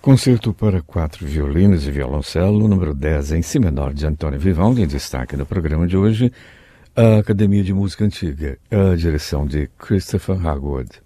Concerto para 4 violinos e violoncelo, número 10 em si menor, de Antônio Vivaldi, em destaque no programa de hoje, a Academia de Música Antiga, a direção de Christopher Hagwood.